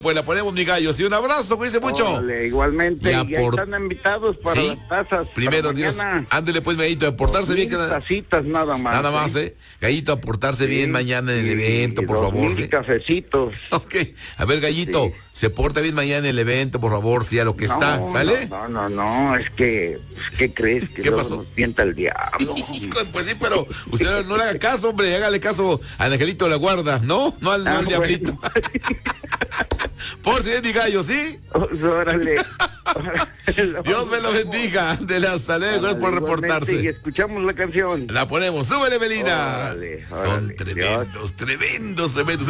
Pues la ponemos, mi gallo. Sí, un abrazo, cuídense mucho. Órale, igualmente. Y ahí están invitados para ¿sí? las tazas. Primero, Dios. Ándele, pues, Gallito, a portarse bien. Tacitas nada más. Nada más, Gallito, a portarse bien mañana en el evento, por favor. Cafecitos. Ok. A ver, Gallito, se porta bien mañana en el evento, por favor, sí, a lo que está. ¿Sale? No, es que, ¿qué crees? Que ¿qué pasó? Nos tienta el diablo. Pues sí, pero usted no le haga caso, hombre, hágale caso al Angelito de la Guarda, ¿no? No al diablito. Por si es mi gallo, ¿sí? Órale. Dios me lo bendiga. De la salud, gracias por reportarse. Y escuchamos la canción. La ponemos. Súbele, Melina. Órale. Son tremendos.